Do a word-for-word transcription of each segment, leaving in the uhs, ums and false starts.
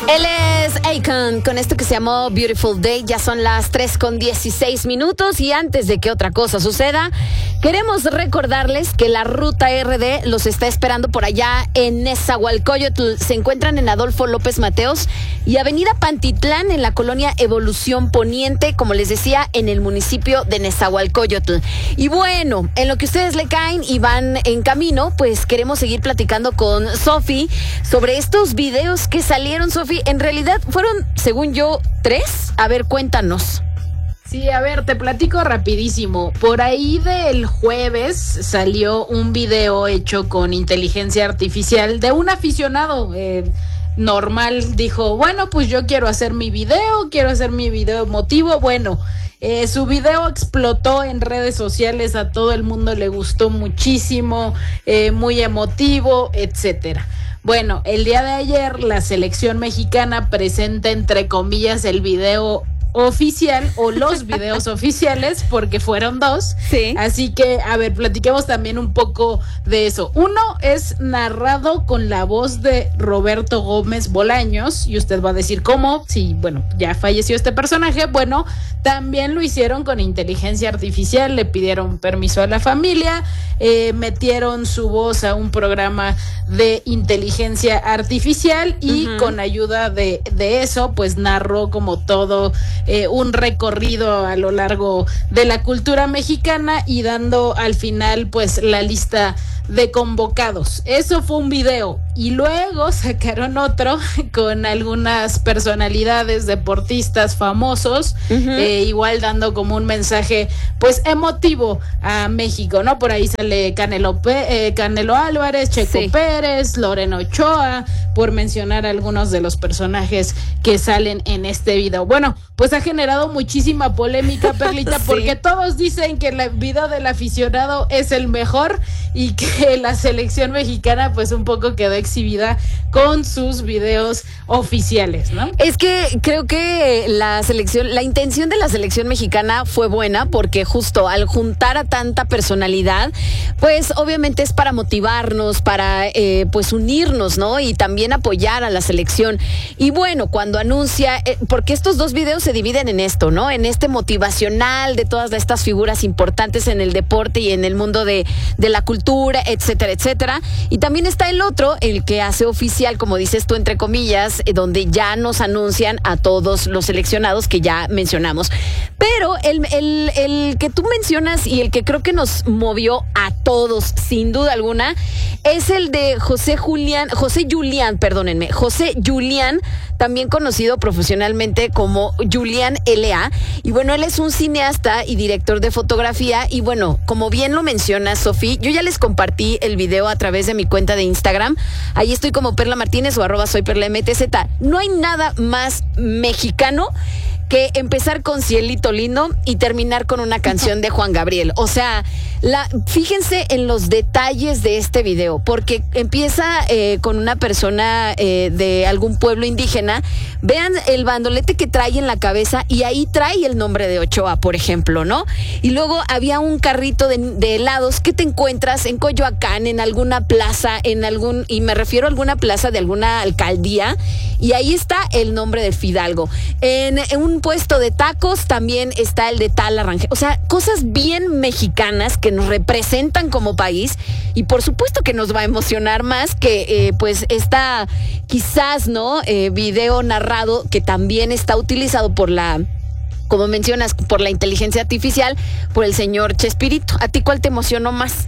Él es Akon con esto que se llamó Beautiful Day. Ya son las tres con dieciséis minutos y antes de que otra cosa suceda, queremos recordarles que la Ruta R D los está esperando por allá en Nezahualcóyotl. Se encuentran en Adolfo López Mateos y Avenida Pantitlán en la colonia Evolución Poniente, como les decía, en el municipio de Nezahualcóyotl. Y bueno, en lo que ustedes le caen y van en camino, pues queremos seguir platicando con Sofi sobre estos videos que salieron. Sofi, en realidad fueron, según yo, tres. A ver, cuéntanos. Sí, a ver, te platico rapidísimo. Por ahí del jueves salió un video hecho con inteligencia artificial de un aficionado eh, normal. Dijo, bueno, pues yo quiero hacer mi video, quiero hacer mi video emotivo. Bueno, eh, su video explotó en redes sociales, a todo el mundo le gustó muchísimo, eh, muy emotivo, etcétera. Bueno, el día de ayer la selección mexicana presenta entre comillas el video oficial o los videos oficiales, porque fueron dos. Sí. Así que, a ver, platiquemos también un poco de eso. Uno es narrado con la voz de Roberto Gómez Bolaños, y usted va a decir, ¿cómo? Sí, bueno, ya falleció este personaje. Bueno, también lo hicieron con inteligencia artificial, le pidieron permiso a la familia, eh, metieron su voz a un programa de inteligencia artificial y uh-huh. con ayuda de, de eso, pues narró como todo Eh, un recorrido a lo largo de la cultura mexicana y dando al final pues la lista de convocados. Eso fue un video y luego sacaron otro con algunas personalidades, deportistas famosos, uh-huh. eh, igual dando como un mensaje pues emotivo a México, ¿no? Por ahí sale Canelo, eh, Canelo Álvarez, Checo sí. Pérez, Lorena Ochoa, por mencionar algunos de los personajes que salen en este video. Bueno, pues ha generado muchísima polémica, Perlita, sí. porque todos dicen que el video del aficionado es el mejor y que la selección mexicana pues un poco quedó exhibida con sus videos oficiales, ¿no? Es que creo que la selección, la intención de la selección mexicana fue buena, porque justo al juntar a tanta personalidad, pues obviamente es para motivarnos, para eh, pues unirnos, ¿no? Y también apoyar a la selección. Y bueno, cuando anuncia, eh, porque estos dos videos se dividen en esto, ¿no? En este motivacional de todas estas figuras importantes en el deporte y en el mundo de, de la cultura, etcétera, etcétera. Y también está el otro, el que hace oficial, como dices tú, entre comillas, eh, donde ya nos anuncian a todos los seleccionados que ya mencionamos. Pero el, el, el que tú mencionas y el que creo que nos movió a todos, sin duda alguna, es el de José Julián, José Julián, perdónenme, José Julián, también conocido profesionalmente como Julián L A. Y bueno, él es un cineasta y director de fotografía. Y bueno, como bien lo menciona Sofi, yo ya les compartí el video a través de mi cuenta de Instagram. Ahí estoy como Perla Martínez o arroba soy Perla M T Z. No hay nada más mexicano que empezar con Cielito Lindo y terminar con una canción de Juan Gabriel. O sea, la, fíjense en los detalles de este video, porque empieza eh, con una persona eh, de algún pueblo indígena. Vean el bandolete que trae en la cabeza y ahí trae el nombre de Ochoa, por ejemplo, ¿no? Y luego había un carrito de, de helados que te encuentras en Coyoacán, en alguna plaza, en algún, y me refiero a alguna plaza de alguna alcaldía, y ahí está el nombre de Fidalgo. En, en un puesto de tacos también está el de Tala Rangel. O sea, cosas bien mexicanas que nos representan como país, y por supuesto que nos va a emocionar más que eh, pues esta quizás, ¿no? Eh, video narrado que también está utilizado por la, como mencionas, por la inteligencia artificial, por el señor Chespirito. ¿A ti cuál te emocionó más?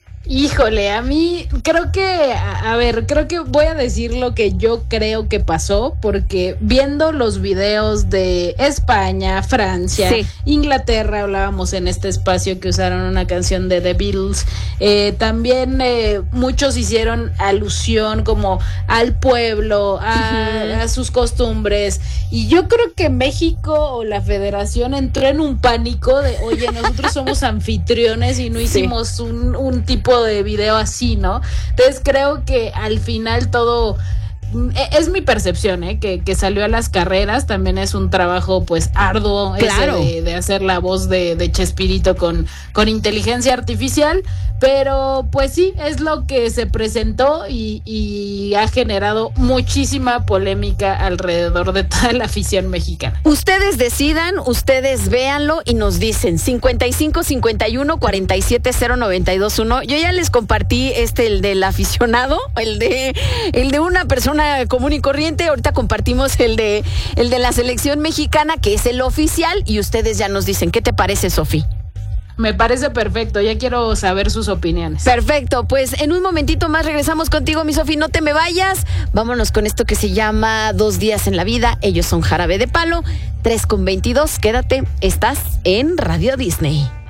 Híjole, a mí creo que, a, a ver, creo que voy a decir lo que yo creo que pasó, porque viendo los videos de España, Francia, sí. Inglaterra, hablábamos en este espacio que usaron una canción de The Beatles, eh, también eh, muchos hicieron alusión como al pueblo, a, uh-huh. a sus costumbres, y yo creo que México o la Federación entró en un pánico de, oye, nosotros somos anfitriones y no hicimos sí. un, un tipo de video así, ¿no? Entonces creo que al final todo es mi percepción, ¿eh? Que, que salió a las carreras, también es un trabajo pues arduo, claro. ese de, de hacer la voz de, de Chespirito con, con inteligencia artificial, pero pues sí, es lo que se presentó y, y ha generado muchísima polémica alrededor de toda la afición mexicana. Ustedes decidan, ustedes véanlo y nos dicen cincuenta y cinco, cincuenta y uno, cuarenta y siete, cero noventa y dos uno. Yo ya les compartí este, el del aficionado, el de, el de una persona común y corriente. Ahorita compartimos el de, el de la selección mexicana, que es el oficial, y ustedes ya nos dicen, ¿qué te parece, Sofi? Me parece perfecto, ya quiero saber sus opiniones. Perfecto, pues en un momentito más regresamos contigo, mi Sofi, no te me vayas. Vámonos con esto que se llama Dos días en la vida. Ellos son Jarabe de Palo, tres con veintidós. Quédate, estás en Radio Disney.